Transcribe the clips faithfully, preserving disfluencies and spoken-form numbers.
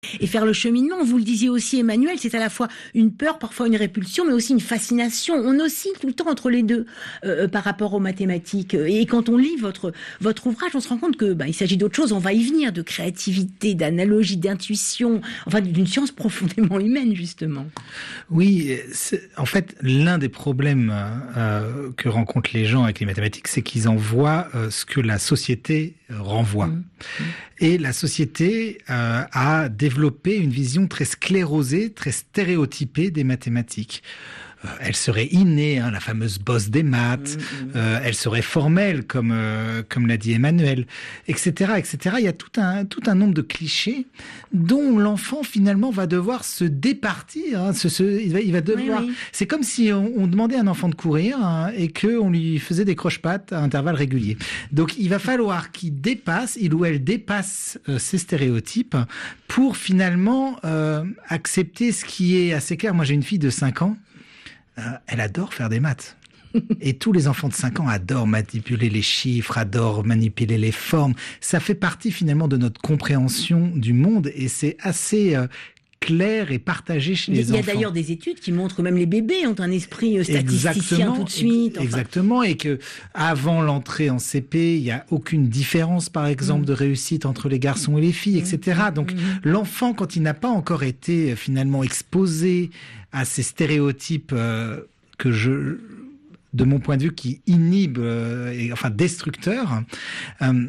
et faire le cheminement. Vous le disiez aussi, Emmanuel, c'est à la fois une peur, parfois une répulsion, mais aussi une fascination. On oscille tout le temps entre les deux euh, par rapport aux mathématiques. Et quand on lit votre votre ouvrage, on se rend compte que bah, il s'agit d'autre chose. On va y venir, de créativité, d'analogie, d'intuition, enfin d'une science profondément humaine, justement. Oui, en fait, l'un des problèmes euh, que rencontrent les gens avec les mathématiques, c'est qu'ils en voient euh, ce que la société renvoie. Mmh. Et la société euh, a développé une vision très sclérosée, très stéréotypée des mathématiques. Euh, elle serait innée, hein, la fameuse bosse des maths. Mmh, mmh. Euh, elle serait formelle, comme euh, comme l'a dit Emmanuel, et cetera, et cetera. Il y a tout un tout un nombre de clichés dont l'enfant finalement va devoir se départir. Hein, se, se, il va il va devoir. Oui, oui. C'est comme si on, on demandait à un enfant de courir hein, et que on lui faisait des croche-pattes à intervalles réguliers. Donc il va falloir qu'il dépasse, il ou elle dépasse euh, ces stéréotypes pour finalement euh, accepter ce qui est assez clair. Moi j'ai une fille de cinq ans. Euh, elle adore faire des maths. Et tous les enfants de cinq ans adorent manipuler les chiffres, adorent manipuler les formes. Ça fait partie finalement de notre compréhension du monde et c'est assez euh, clair et partagé chez les enfants. Il y a d'ailleurs des études qui montrent que même les bébés ont un esprit statisticien exactement, tout de suite. Enfin. Exactement, et que avant l'entrée en C P, il n'y a aucune différence, par exemple, mmh. de réussite entre les garçons et les filles, mmh. et cetera. Donc mmh. l'enfant, quand il n'a pas encore été finalement exposé à ces stéréotypes euh, que je, de mon point de vue, qui inhibent, euh, et, enfin destructeurs, euh,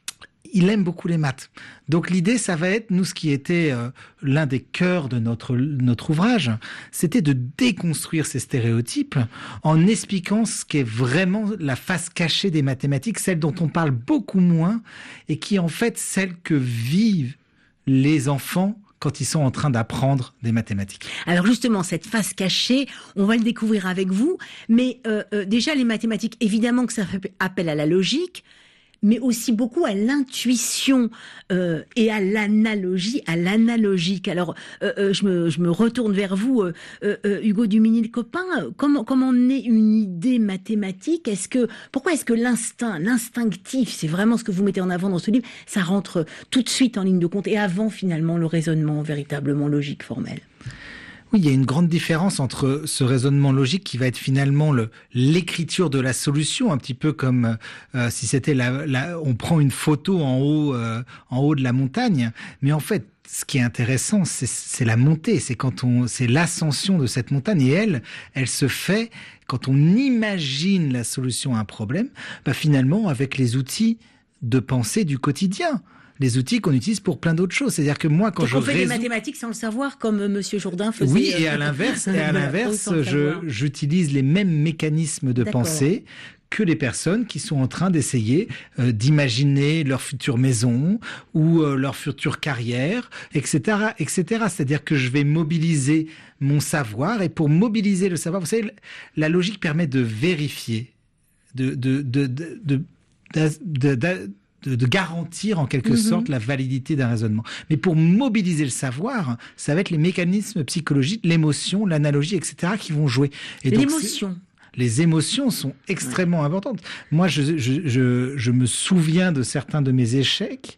il aime beaucoup les maths. Donc l'idée, ça va être, nous, ce qui était euh, l'un des cœurs de notre notre ouvrage, c'était de déconstruire ces stéréotypes en expliquant ce qu'est vraiment la face cachée des mathématiques, celle dont on parle beaucoup moins et qui est en fait celle que vivent les enfants quand ils sont en train d'apprendre des mathématiques. Alors justement, cette face cachée, on va le découvrir avec vous. Mais euh, euh, déjà, les mathématiques, évidemment que ça fait appel à la logique, mais aussi beaucoup à l'intuition euh, et à l'analogie, à l'analogique. Alors, euh, euh, je me je me retourne vers vous, euh, euh, Hugo Duminil-Copin. Comment comment naît une idée mathématique ? Est-ce que pourquoi est-ce que l'instinct, l'instinctif, c'est vraiment ce que vous mettez en avant dans ce livre, ça rentre tout de suite en ligne de compte et avant finalement le raisonnement véritablement logique, formel ? Oui, il y a une grande différence entre ce raisonnement logique qui va être finalement le, l'écriture de la solution, un petit peu comme euh, si c'était la, la, on prend une photo en haut, euh, en haut de la montagne, mais en fait, ce qui est intéressant, c'est, c'est la montée, c'est quand on, c'est l'ascension de cette montagne, et elle, elle se fait quand on imagine la solution à un problème, bah finalement avec les outils de pensée du quotidien. Les outils qu'on utilise pour plein d'autres choses. C'est-à-dire que moi, quand Donc je on fait résous... des mathématiques sans le savoir, comme Monsieur Jourdain faisait. Oui, et à l'inverse, et à l'inverse, je, j'utilise les mêmes mécanismes de D'accord. pensée que les personnes qui sont en train d'essayer euh, d'imaginer leur future maison ou euh, leur future carrière, et cetera, et cetera. C'est-à-dire que je vais mobiliser mon savoir, et pour mobiliser le savoir, vous savez, la logique permet de vérifier, de de de de de, de, de, de De, de garantir en quelque mmh. sorte la validité d'un raisonnement. Mais pour mobiliser le savoir, ça va être les mécanismes psychologiques, l'émotion, l'analogie, et cetera qui vont jouer. Et L'émotion. Donc, les émotions sont extrêmement ouais. importantes. Moi, je, je, je, je me souviens de certains de mes échecs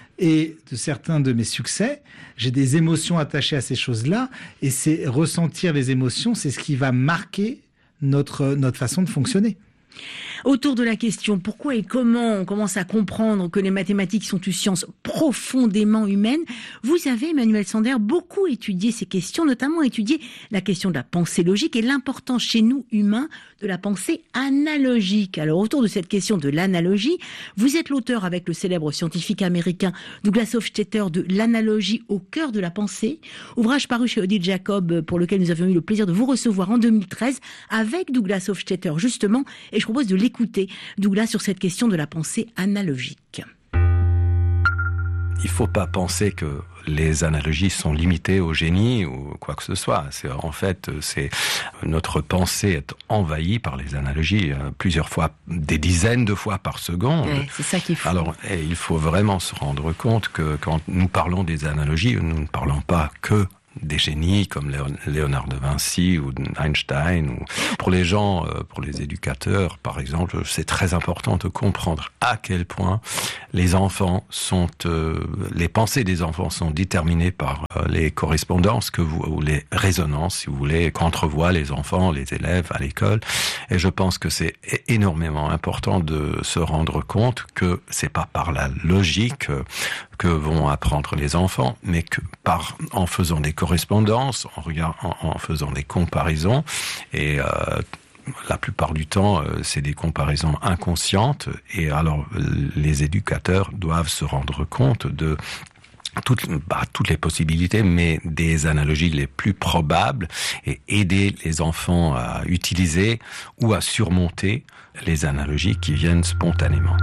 et de certains de mes succès. J'ai des émotions attachées à ces choses-là, et c'est ressentir les émotions, c'est ce qui va marquer notre, notre façon de fonctionner. Autour de la question pourquoi et comment on commence à comprendre que les mathématiques sont une science profondément humaine, vous avez, Emmanuel Sander, beaucoup étudié ces questions, notamment étudié la question de la pensée logique et l'importance chez nous, humains, de la pensée analogique. Alors, autour de cette question de l'analogie, vous êtes l'auteur avec le célèbre scientifique américain Douglas Hofstadter de L'analogie au cœur de la pensée, ouvrage paru chez Odile Jacob pour lequel nous avions eu le plaisir de vous recevoir en deux mille treize avec Douglas Hofstadter, justement, et je propose de l'écouter, Douglas, sur cette question de la pensée analogique. Il ne faut pas penser que les analogies sont limitées au génie ou quoi que ce soit. C'est, en fait, c'est, notre pensée est envahie par les analogies euh, plusieurs fois, des dizaines de fois par seconde. Ouais, c'est ça qu'il faut. Alors, il faut vraiment se rendre compte que quand nous parlons des analogies, nous ne parlons pas que des génies comme Léonard de Vinci ou Einstein. Ou pour les gens, pour les éducateurs, par exemple, c'est très important de comprendre à quel point les enfants sont, euh, les pensées des enfants sont déterminées par euh, les correspondances que vous, ou les résonances, si vous voulez, qu'entrevoient les enfants, les élèves à l'école. Et je pense que c'est énormément important de se rendre compte que c'est pas par la logique euh, que vont apprendre les enfants, mais que par, en faisant des correspondances, en, regard, en, en faisant des comparaisons, et euh, la plupart du temps, euh, c'est des comparaisons inconscientes, et alors les éducateurs doivent se rendre compte de toutes, bah, toutes les possibilités, mais des analogies les plus probables, et aider les enfants à utiliser ou à surmonter les analogies qui viennent spontanément.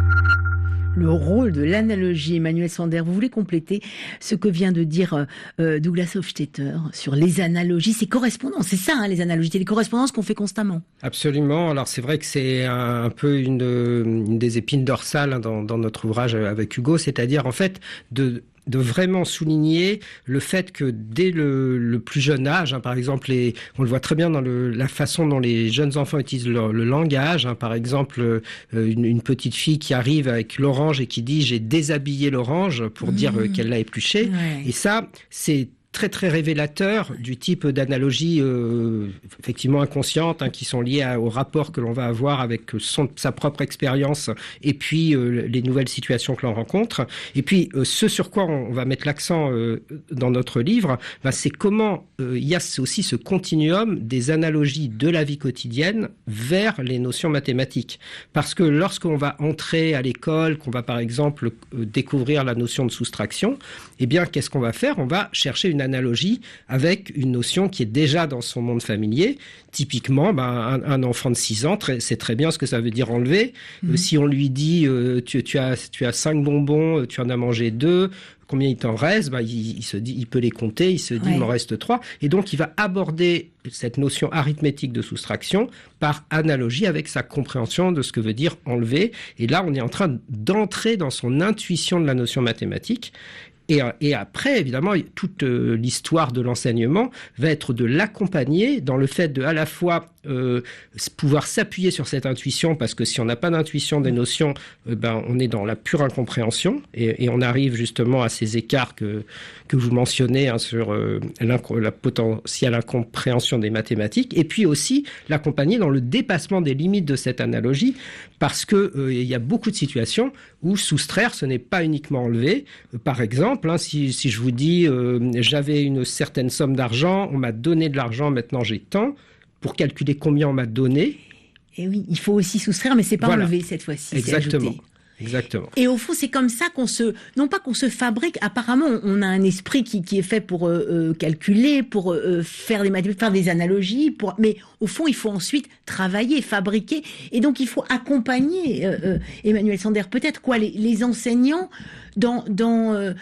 Le rôle de l'analogie, Emmanuel Sander, vous voulez compléter ce que vient de dire euh, Douglas Hofstetter sur les analogies, ces correspondances, c'est ça hein, les analogies, c'est les correspondances qu'on fait constamment. Absolument, alors c'est vrai que c'est un, un peu une, une des épines dorsales hein, dans, dans notre ouvrage avec Hugo, c'est-à-dire en fait de... de vraiment souligner le fait que dès le, le plus jeune âge, hein, par exemple, les, on le voit très bien dans le, la façon dont les jeunes enfants utilisent le, le langage. Hein, par exemple, euh, une, une petite fille qui arrive avec l'orange et qui dit « j'ai déshabillé l'orange » pour mmh. dire euh, qu'elle l'a épluché. Ouais. Et ça, c'est très très révélateur du type d'analogie euh, effectivement inconsciente hein, qui sont liées à, au rapport que l'on va avoir avec son, sa propre expérience et puis euh, les nouvelles situations que l'on rencontre. Et puis euh, ce sur quoi on, on va mettre l'accent euh, dans notre livre, bah, c'est comment euh, il y a aussi ce continuum des analogies de la vie quotidienne vers les notions mathématiques. Parce que lorsqu'on va entrer à l'école, qu'on va par exemple euh, découvrir la notion de soustraction, eh bien qu'est-ce qu'on va faire ? On va chercher une analogie avec une notion qui est déjà dans son monde familier. Typiquement, ben, un, un enfant de six ans très, sait très bien ce que ça veut dire enlever. Mmh. Euh, si on lui dit euh, tu, tu as tu as cinq bonbons, tu en as mangé deux, combien il t'en reste, ben, il, il se dit, il peut les compter, il se dit ouais. il m'en reste trois. Et donc il va aborder cette notion arithmétique de soustraction par analogie avec sa compréhension de ce que veut dire enlever. Et là, on est en train d'entrer dans son intuition de la notion mathématique. Et, et après, évidemment, toute euh, l'histoire de l'enseignement va être de l'accompagner dans le fait de, à la fois, euh, pouvoir s'appuyer sur cette intuition, parce que si on n'a pas d'intuition des notions, euh, ben, on est dans la pure incompréhension, et, et on arrive justement à ces écarts que, que vous mentionnez hein, sur euh, la potentielle incompréhension des mathématiques, et puis aussi l'accompagner dans le dépassement des limites de cette analogie, parce que euh, il y a beaucoup de situations où soustraire, ce n'est pas uniquement enlever. Euh, par exemple, hein, si, si je vous dis euh, j'avais une certaine somme d'argent, on m'a donné de l'argent, maintenant j'ai tant, pour calculer combien on m'a donné. Et oui, il faut aussi soustraire, mais c'est pas voilà. enlever cette fois-ci. Exactement. C'est Exactement. Et au fond, c'est comme ça qu'on se, non pas qu'on se fabrique. Apparemment, on a un esprit qui, qui est fait pour euh, calculer, pour euh, faire des mathématiques, faire des analogies. Pour, mais au fond, il faut ensuite travailler, fabriquer, et donc il faut accompagner. Euh, euh, Emmanuel Sander, peut-être quoi, les, les enseignants dans dans euh,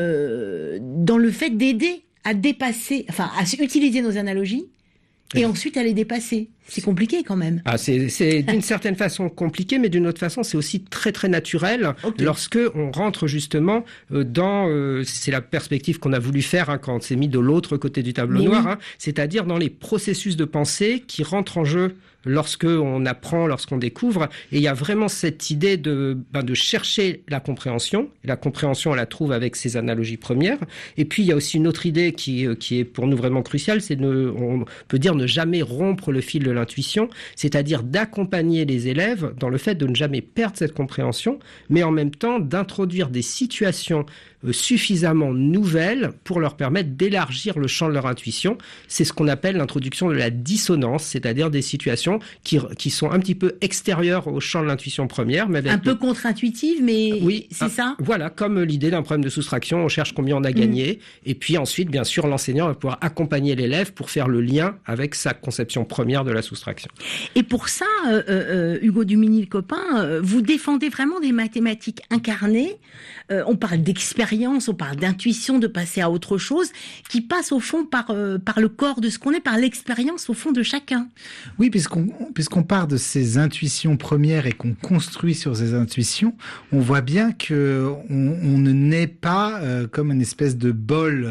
euh, dans le fait d'aider à dépasser, enfin, à utiliser nos analogies. Et ensuite, à les dépasser. C'est compliqué quand même. Ah, c'est, c'est d'une certaine façon compliqué, mais d'une autre façon, c'est aussi très très naturel okay. lorsque on rentre justement euh, dans, euh, c'est la perspective qu'on a voulu faire hein, quand on s'est mis de l'autre côté du tableau mais noir, oui. hein, c'est-à-dire dans les processus de pensée qui rentrent en jeu lorsque on apprend, lorsqu'on découvre. Et il y a vraiment cette idée de, ben, de chercher la compréhension. La compréhension, on la trouve avec ses analogies premières. Et puis, il y a aussi une autre idée qui, qui est pour nous vraiment cruciale, c'est de, on peut dire ne jamais rompre le fil de l'intuition, c'est-à-dire d'accompagner les élèves dans le fait de ne jamais perdre cette compréhension, mais en même temps d'introduire des situations suffisamment nouvelles pour leur permettre d'élargir le champ de leur intuition. C'est ce qu'on appelle l'introduction de la dissonance, c'est-à-dire des situations qui, qui sont un petit peu extérieures au champ de l'intuition première. Mais avec un peu le... contre-intuitive, mais oui, c'est un, ça Voilà, comme l'idée d'un problème de soustraction, on cherche combien on a gagné, mmh. et puis ensuite, bien sûr, l'enseignant va pouvoir accompagner l'élève pour faire le lien avec sa conception première de la soustraction. Et pour ça, euh, euh, Hugo Dumini, le copain, euh, vous défendez vraiment des mathématiques incarnées. Euh, on parle d'expérience, on parle d'intuition, de passer à autre chose, qui passe au fond par, euh, par le corps de ce qu'on est, par l'expérience au fond de chacun. Oui, puisqu'on, puisqu'on part de ces intuitions premières et qu'on construit sur ces intuitions, on voit bien que on, on ne naît pas euh, comme une espèce de bol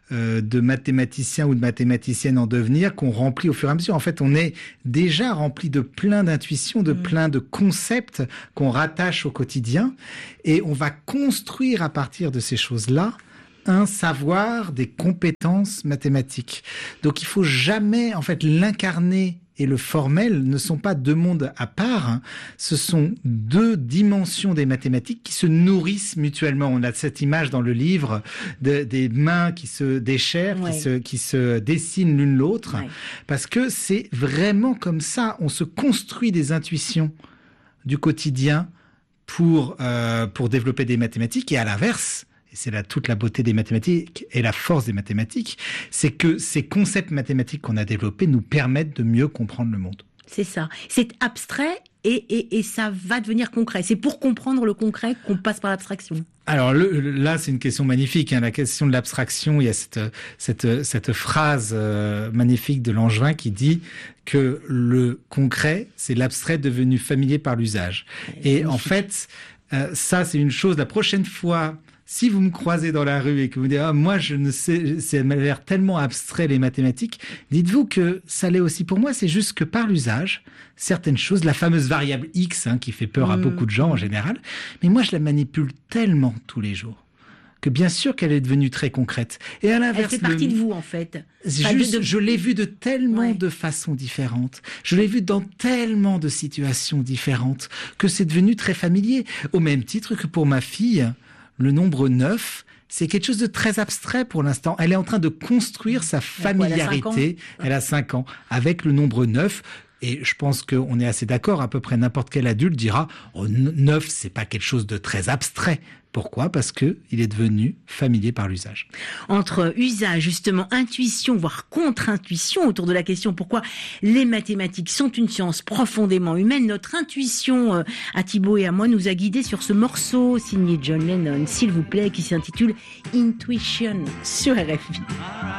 euh, de mathématiciens ou de mathématiciennes en devenir qu'on remplit au fur et à mesure. En fait, on est déjà rempli de plein d'intuitions, de mmh. plein de concepts qu'on rattache au quotidien, et on va construire à partir de ces choses-là un savoir, des compétences mathématiques. Donc, il faut jamais, en fait, l'incarner et le formel ne sont pas deux mondes à part. Hein. Ce sont deux dimensions des mathématiques qui se nourrissent mutuellement. On a cette image dans le livre de, des mains qui se déchirent, ouais. qui se, qui se dessinent l'une l'autre, ouais. parce que c'est vraiment comme ça. On se construit des intuitions du quotidien pour, euh, pour développer des mathématiques, et à l'inverse, c'est là toute la beauté des mathématiques et la force des mathématiques, c'est que ces concepts mathématiques qu'on a développés nous permettent de mieux comprendre le monde. C'est ça. C'est abstrait et, et, et ça va devenir concret. C'est pour comprendre le concret qu'on passe par l'abstraction. Alors le, là, c'est une question magnifique. Hein. La question de l'abstraction, il y a cette, cette, cette phrase euh, magnifique de Langevin qui dit que le concret, c'est l'abstrait devenu familier par l'usage. Et en fait, euh, ça, c'est une chose. La prochaine fois, si vous me croisez dans la rue et que vous dites « Ah, moi, je ne sais, ça m'a l'air tellement abstrait, les mathématiques », dites-vous que ça l'est aussi pour moi. C'est juste que par l'usage, certaines choses, la fameuse variable X, hein, qui fait peur mmh. à beaucoup de gens en général, mais moi, je la manipule tellement tous les jours que bien sûr qu'elle est devenue très concrète. Et à l'inverse, elle fait partie le... de vous, en fait. Juste, de... je l'ai vue de tellement ouais. de façons différentes. Je l'ai vue dans tellement de situations différentes que c'est devenu très familier. Au même titre que pour ma fille, le nombre neuf, c'est quelque chose de très abstrait pour l'instant. Elle est en train de construire sa familiarité. Elle a cinq ans avec le nombre neuf. Et je pense qu'on est assez d'accord, à peu près n'importe quel adulte dira oh, neuf, c'est pas quelque chose de très abstrait. Pourquoi ? Parce que il est devenu familier par l'usage. Entre usage, justement, intuition, voire contre-intuition, autour de la question pourquoi les mathématiques sont une science profondément humaine, notre intuition, euh, à Thibaut et à moi, nous a guidés sur ce morceau signé John Lennon, s'il vous plaît, qui s'intitule Intuition sur R F I.